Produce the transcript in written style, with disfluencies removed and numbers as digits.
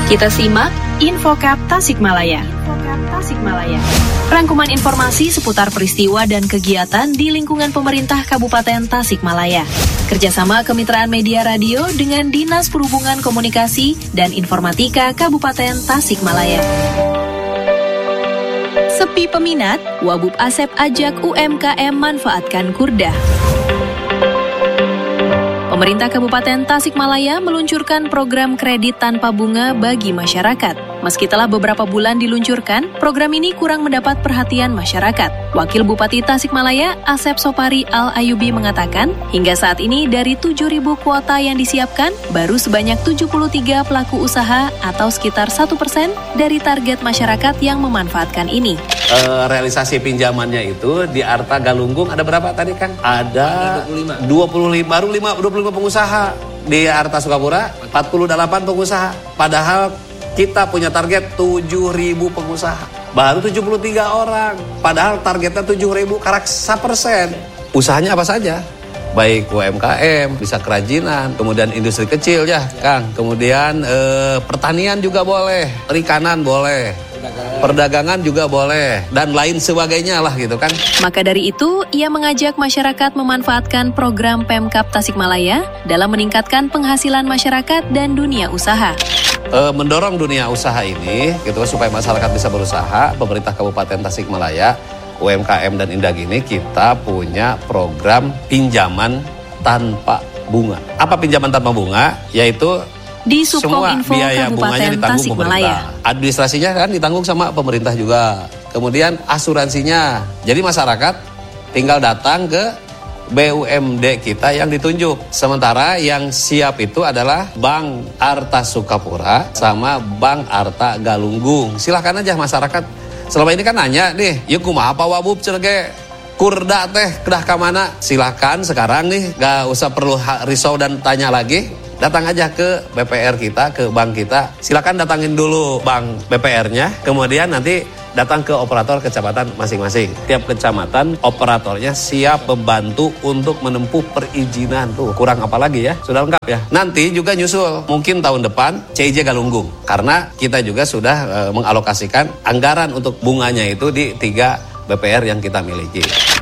Kita simak Infocap Tasikmalaya. Rangkuman informasi seputar peristiwa dan kegiatan di lingkungan pemerintah Kabupaten Tasikmalaya. Kerjasama Kemitraan Media Radio dengan Dinas Perhubungan Komunikasi dan Informatika Kabupaten Tasikmalaya. Sepi peminat, Wabub Asep ajak UMKM manfaatkan Kurda. Pemerintah Kabupaten Tasikmalaya meluncurkan program kredit tanpa bunga bagi masyarakat. Meski telah beberapa bulan diluncurkan, program ini kurang mendapat perhatian masyarakat. Wakil Bupati Tasikmalaya, Asep Sopari Al-Ayubi mengatakan, hingga saat ini dari 7.000 kuota yang disiapkan, baru sebanyak 73 pelaku usaha atau sekitar 1% dari target masyarakat yang memanfaatkan ini. Realisasi pinjamannya itu di Arta Galunggung ada berapa tadi kan? Ada 25 pengusaha. Di Arta Sukapura 48 pengusaha. Padahal kita punya target 7.000 pengusaha. Baru 73 orang. Padahal targetnya 7.000 karak 1%. Usahanya apa saja? Baik UMKM, bisa kerajinan, kemudian industri kecil ya Kang. Kemudian pertanian juga boleh, perikanan boleh, perdagangan juga boleh, dan lain sebagainya lah gitu kan. Maka dari itu, ia mengajak masyarakat memanfaatkan program Pemkab Tasikmalaya dalam meningkatkan penghasilan masyarakat dan dunia usaha. Mendorong dunia usaha ini gitu supaya masyarakat bisa berusaha, pemerintah Kabupaten Tasikmalaya, UMKM dan Indah gini kita punya program pinjaman tanpa bunga. Apa pinjaman tanpa bunga? Yaitu di Subkominfo biaya bunganya ditanggung Tasikmalaya. Pemerintah. Administrasinya kan ditanggung sama pemerintah juga. Kemudian asuransinya. Jadi masyarakat tinggal datang ke BUMD kita yang ditunjuk. Sementara yang siap itu adalah Bank Arta Sukapura sama Bank Arta Galunggung. Silahkan aja masyarakat. Selama ini kan nanya nih, yuk kumaha apa Wabub cerge Kurda teh kedah ka mana? Silahkan sekarang nih, gak usah perlu risau dan tanya lagi. Datang aja ke BPR kita, ke bank kita. Silakan datangin dulu bank BPR-nya, kemudian nanti datang ke operator kecamatan masing-masing. Tiap kecamatan operatornya siap membantu untuk menempuh perizinan tuh. Kurang apa lagi ya? Sudah lengkap ya. Nanti juga nyusul mungkin tahun depan CIJ Galunggung. Karena kita juga sudah mengalokasikan anggaran untuk bunganya itu di 3 BPR yang kita miliki.